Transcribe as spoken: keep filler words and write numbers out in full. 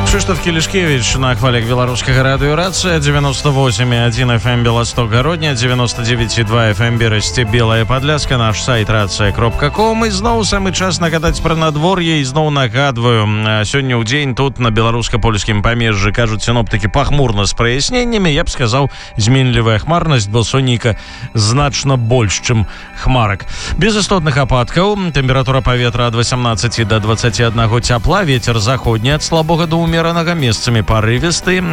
Кшыштаф Келішкевич на хвалях беларускага радыёрацыя, девяносто восемь и один эф эм Белосток Городня, девяносто девять и два эф эм Берасці Белая Падляска, наш сайт рацыя кропка ком. І зноў самы час нагадаць пра надвор'е. І зноў нагадваю, сёння ў дзень тут на беларуска-польскім памежжы, кажуць сіноптыкі, пахмурна з праясненнямі. Я б сказаў, зменлівая хмарнасць, бо сонейка значна больш, чым хмарак. Без істотных ападкаў, тэмпература паветра ад восемнадцати до двадцати одного цяпла, вецер заходні ад слабога да умеранага, месцамі парывісты.